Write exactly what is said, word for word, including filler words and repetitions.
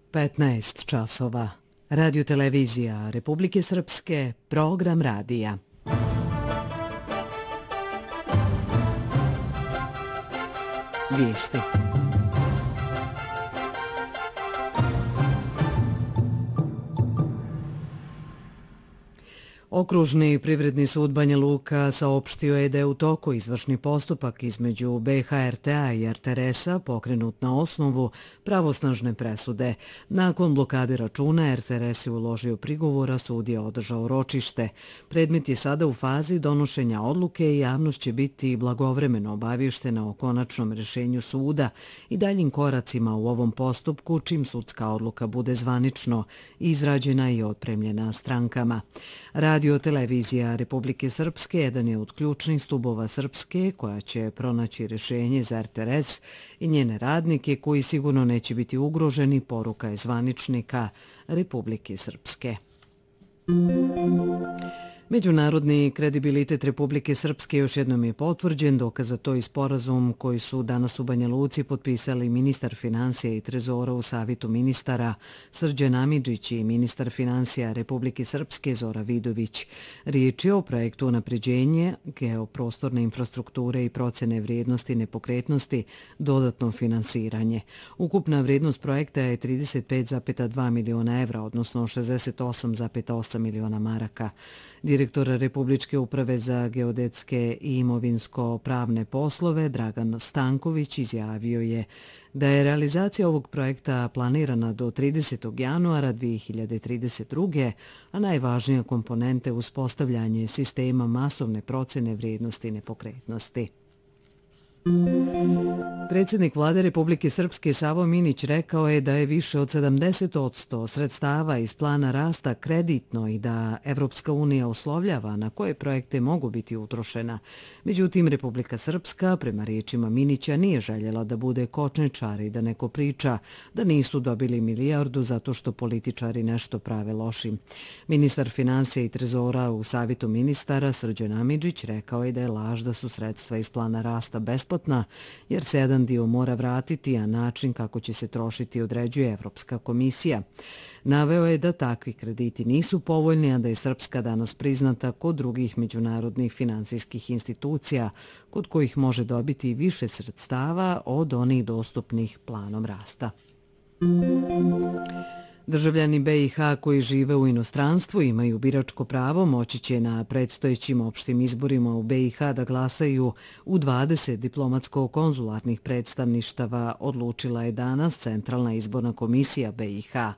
petnaest časova. Radio televizija Republike Srpske, program radija. Vijesti. Okružni privredni sud Banja Luka saopštio je da je u toku izvršni postupak između B H R T A i R T R S-a pokrenut na osnovu pravosnažne presude. Nakon blokade računa R T R S je uložio prigovor, a sud je održao ročište. Predmet je sada u fazi donošenja odluke i javnost će biti blagovremeno obavještena o konačnom rješenju suda i daljim koracima u ovom postupku čim sudska odluka bude zvanično izrađena i otpremljena strankama. Radio televizija Republike Srpske jedan je od ključnih stubova Srpske koja će pronaći rješenje za R T R S i njene radnike koji sigurno neće biti ugroženi, poruka je zvaničnika Republike Srpske. Međunarodni kredibilitet Republike Srpske još jednom je potvrđen, dokaz za to i sporazum koji su danas u Banja Luci potpisali ministar financija i trezora u Savetu ministara Srđan Amidžić i ministar financija Republike Srpske Zora Vidović. Riječ je o projektu unapređenje geoprostorne infrastrukture i procene vrijednosti nepokretnosti, dodatno finansiranje. Ukupna vrijednost projekta je trideset pet zarez dva miliona evra, odnosno šezdeset osam zarez osam miliona maraka. Direktor Republičke uprave za geodetske i imovinsko-pravne poslove Dragan Stanković izjavio je da je realizacija ovog projekta planirana do tridesetog januara dvije hiljade trideset druge. a najvažnija komponenta je uspostavljanje sistema masovne procene vrijednosti nepokretnosti. Predsjednik vlade Republike Srpske Savo Minić rekao je da je više od sedamdeset posto sredstava iz plana rasta kreditno i da Evropska unija uslovljava na koje projekte mogu biti utrošena. Međutim, Republika Srpska, prema riječima Minića, nije željela da bude kočničar i da neko priča da nisu dobili milijardu zato što političari nešto prave lošim. Ministar financija i trezora u Savetu ministara Srđan Amidžić rekao je da je laž da su sredstva iz plana rasta besplatna, jer se jedan dio mora vratiti, a način kako će se trošiti određuje Evropska komisija. Naveo je da takvi krediti nisu povoljni, a da je Srpska danas priznata kod drugih međunarodnih finansijskih institucija, kod kojih može dobiti više sredstava od onih dostupnih planom rasta. Državljani B i H koji žive u inostranstvu imaju biračko pravo, moći će na predstojećim opštim izborima u B i H da glasaju u dvadeset diplomatsko-konzularnih predstavništava, odlučila je danas Centralna izborna komisija B i H.